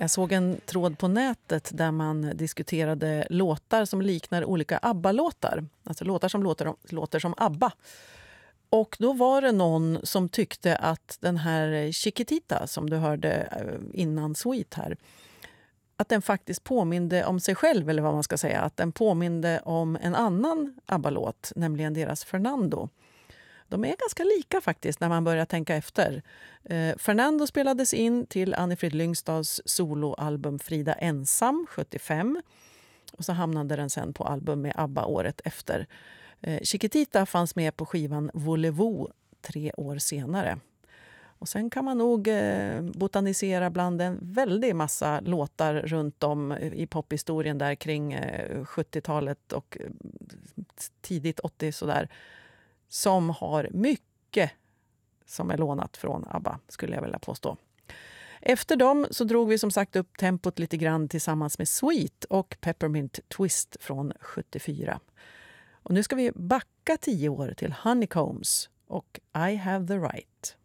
Jag såg en tråd på nätet där man diskuterade låtar som liknar olika ABBA-låtar. Alltså låtar som låter som ABBA. Och då var det någon som tyckte att den här Chiquitita som du hörde innan Sweet här, att den faktiskt påminde om sig själv, eller vad man ska säga. Att den påminde om en annan ABBA-låt, nämligen deras Fernando. De är ganska lika faktiskt när man börjar tänka efter. Fernando spelades in till Anni-Frid Lyngstads soloalbum Frida ensam 75. Och så hamnade den sen på album med ABBA året efter. Chiquitita fanns med på skivan Volevo 3 år senare. Och sen kan man nog botanisera bland en väldig massa låtar runt om i pophistorien där kring 70-talet och tidigt 80 sådär. Som har mycket som är lånat från ABBA, skulle jag vilja påstå. Efter dem så drog vi som sagt upp tempot lite grann tillsammans med Sweet och Peppermint Twist från 74. Och nu ska vi backa 10 år till Honeycombs och I Have the Right.